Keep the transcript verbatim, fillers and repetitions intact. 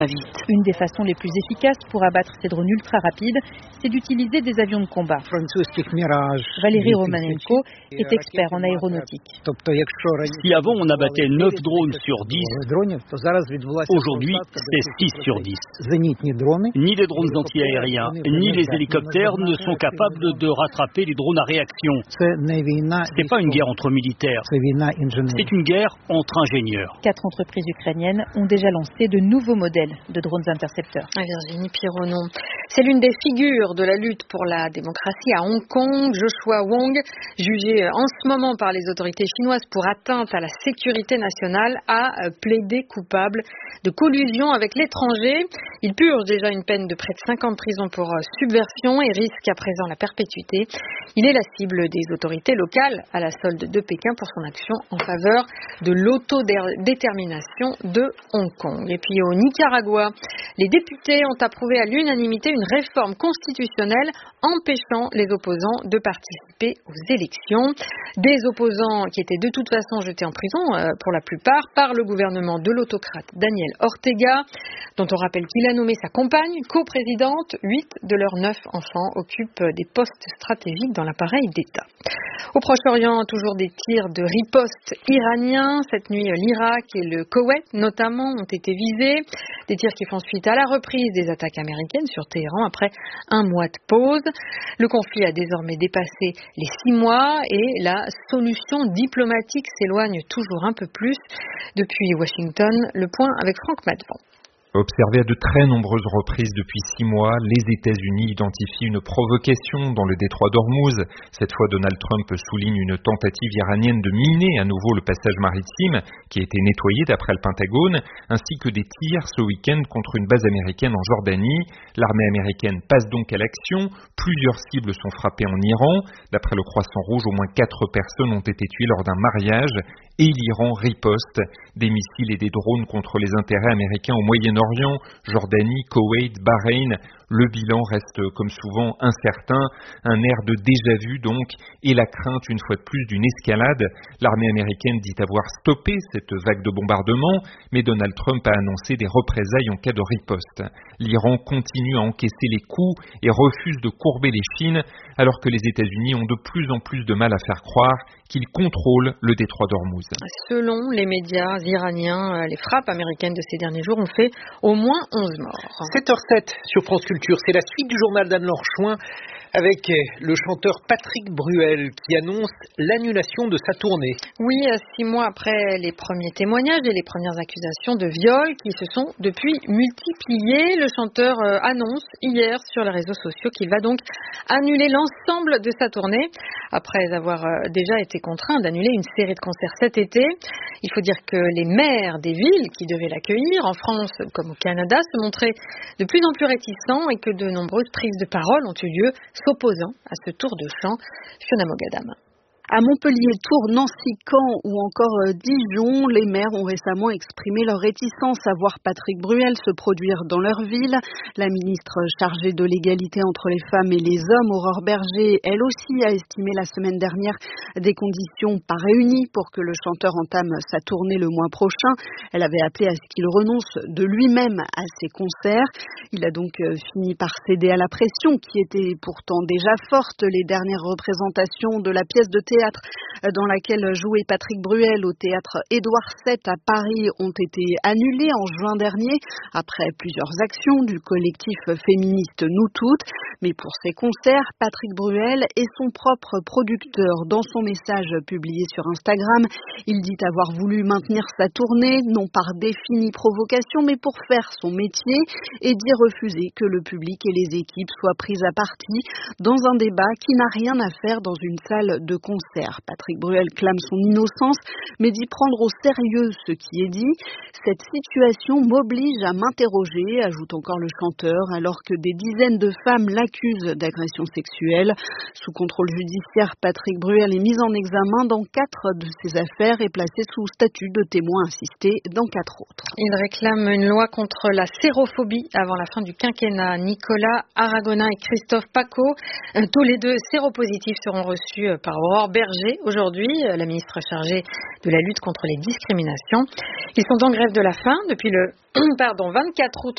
Une des façons les plus efficaces pour abattre ces drones ultra rapides, c'est d'utiliser des avions de combat. Valéry Romanenko est expert en aéronautique. Si avant on abattait neuf drones sur dix, aujourd'hui c'est six sur dix. Ni les drones anti-aériens, ni les hélicoptères ne sont capables de rattraper les drones à réaction. C'est pas une guerre entre militaires, c'est une guerre entre ingénieurs. Quatre entreprises ukrainiennes ont déjà lancé de nouveaux modèles de drones intercepteurs. Virginie Pironon. C'est l'une des figures de la lutte pour la démocratie à Hong Kong. Joshua Wong, jugé en ce moment par les autorités chinoises pour atteinte à la sécurité nationale, a plaidé coupable de collusion avec l'étranger. Il purge déjà une peine de près de cinq ans de prison pour subversion et risque à présent la perpétuité. Il est la cible des autorités locales à la solde de Pékin pour son action en faveur de l'autodétermination de Hong Kong. Et puis au Nicaragua, les députés ont approuvé à l'unanimité une réforme constitutionnelle empêchant les opposants de participer aux élections. Des opposants qui étaient de toute façon jetés en prison, euh, pour la plupart, par le gouvernement de l'autocrate Daniel Ortega, dont on rappelle qu'il a nommé sa compagne coprésidente. Huit de leurs neuf enfants occupent des postes stratégiques dans l'appareil d'État. Au Proche-Orient, toujours des tirs de riposte iraniens. Cette nuit, l'Irak et le Koweït, notamment, ont été visés. Des tirs qui font suite à la reprise des attaques américaines sur Téhéran après un mois de pause. Le conflit a désormais dépassé les six mois et la solution diplomatique s'éloigne toujours un peu plus. Depuis Washington, le point avec Franck Madvan. Observé à de très nombreuses reprises depuis six mois, les États-Unis identifient une provocation dans le détroit d'Ormuz. Cette fois, Donald Trump souligne une tentative iranienne de miner à nouveau le passage maritime qui a été nettoyé d'après le Pentagone, ainsi que des tirs ce week-end contre une base américaine en Jordanie. L'armée américaine passe donc à l'action. Plusieurs cibles sont frappées en Iran. D'après le Croissant Rouge, au moins quatre personnes ont été tuées lors d'un mariage. Et l'Iran riposte des missiles et des drones contre les intérêts américains au Moyen-Orient, Jordanie, Koweït, Bahreïn. Le bilan reste comme souvent incertain, un air de déjà-vu donc, et la crainte une fois de plus d'une escalade. L'armée américaine dit avoir stoppé cette vague de bombardements, mais Donald Trump a annoncé des représailles en cas de riposte. L'Iran continue à encaisser les coups et refuse de courber les chines, alors que les États-Unis ont de plus en plus de mal à faire croire qu'ils contrôlent le détroit d'Ormuz. Selon les médias iraniens, les frappes américaines de ces derniers jours ont fait au moins onze morts. sept heures sept sur France Culture, c'est la suite du journal d'Anne-Laure Chouin avec le chanteur Patrick Bruel qui annonce l'annulation de sa tournée. Oui, six mois après les premiers témoignages et les premières accusations de viol qui se sont depuis multipliées, le chanteur annonce hier sur les réseaux sociaux qu'il va donc annuler l'ensemble de sa tournée après avoir déjà été contraint d'annuler une série de concerts cet été. Il faut dire que les maires des villes qui devaient l'accueillir, en France comme au Canada, se montraient de plus en plus réticents et que de nombreuses prises de parole ont eu lieu s'opposant à ce tour de chant. Fiona Mogadam. À Montpellier, Tours, Nancy, Caen ou encore Dijon, les maires ont récemment exprimé leur réticence à voir Patrick Bruel se produire dans leur ville. La ministre chargée de l'égalité entre les femmes et les hommes, Aurore Bergé, elle aussi a estimé la semaine dernière des conditions pas réunies pour que le chanteur entame sa tournée le mois prochain. Elle avait appelé à ce qu'il renonce de lui-même à ses concerts. Il a donc fini par céder à la pression qui était pourtant déjà forte. Les dernières représentations de la pièce de théâtre dans laquelle jouait Patrick Bruel au théâtre Édouard sept à Paris ont été annulées en juin dernier après plusieurs actions du collectif féministe Nous Toutes. Mais pour ses concerts, Patrick Bruel est son propre producteur. Dans son message publié sur Instagram, il dit avoir voulu maintenir sa tournée, non par définie provocation, mais pour faire son métier, et dit refuser que le public et les équipes soient prises à partie dans un débat qui n'a rien à faire dans une salle de concert. Patrick Bruel clame son innocence, mais dit prendre au sérieux ce qui est dit. Cette situation m'oblige à m'interroger, ajoute encore le chanteur, alors que des dizaines de femmes l'accusent d'agression sexuelle. Sous contrôle judiciaire, Patrick Bruel est mis en examen dans quatre de ses affaires et placé sous statut de témoin assisté dans quatre autres. Il réclame une loi contre la sérophobie avant la fin du quinquennat. Nicolas Aragona et Christophe Paco, tous les deux séropositifs, seront reçus par Aurore Bergé aujourd'hui, la ministre chargée de la lutte contre les discriminations. Ils sont en grève de la faim depuis le pardon, vingt-quatre août